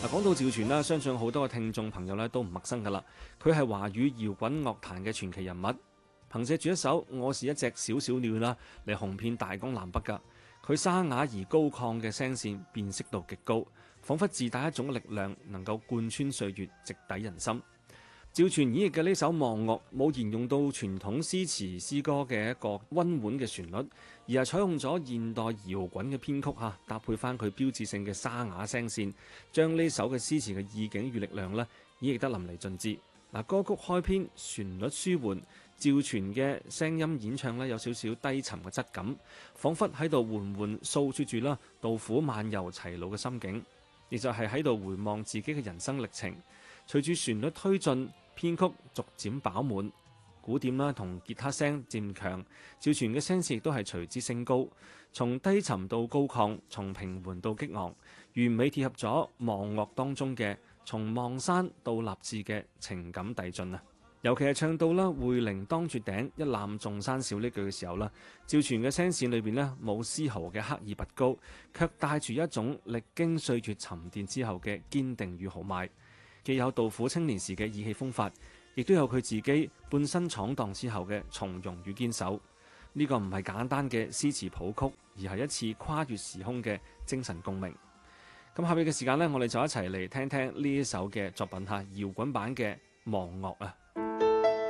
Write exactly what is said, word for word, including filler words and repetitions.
嗱，講到趙傳啦，相信好多嘅聽眾朋友咧都唔陌生噶啦。佢係華語搖滾樂壇嘅傳奇人物，憑借住一首《我是一隻小小鳥》啦嚟紅遍大江南北噶。佢沙啞而高亢嘅聲線辨識度極高，彷彿自帶一種力量，能夠貫穿歲月，直抵人心。趙傳演繹嘅呢首《望樂》冇沿用到傳統詩詞詩歌嘅一個溫婉嘅旋律，而係採用咗現代搖滾嘅編曲嚇，搭配翻佢標誌性嘅沙啞聲線，將呢首嘅詩詞嘅意境與力量咧演繹得淋漓盡致。嗱，歌曲開篇旋律舒緩，趙傳嘅聲音演唱咧有少少低沉嘅質感，彷彿喺度緩緩訴說住啦杜甫漫遊齊魯嘅心境，亦就係喺度回望自己嘅人生歷程。隨住旋律推進，編曲逐漸飽滿，鼓點啦同吉他聲漸強，趙傳嘅聲線亦都係隨之升高，從低沉到高亢，從平緩到激昂，完美貼合咗望樂當中嘅從望山到立志嘅情感遞進啊！尤其係唱到啦會陵當絕頂，一覽眾山小呢句嘅時候啦，趙傳嘅聲線裏邊呢冇絲毫嘅刻意拔高，卻帶住一種歷經歲月沉澱之後嘅堅定與豪邁。既有杜甫青年時嘅意氣風發，亦都有佢自己半生闖蕩之後嘅從容與堅守。呢、這個唔係簡單嘅詩詞譜曲，而係一次跨越時空嘅精神共鳴。咁下邊嘅時間呢，我哋就一齊嚟聽聽呢一首嘅作品嚇，搖滾版嘅《望樂》啊！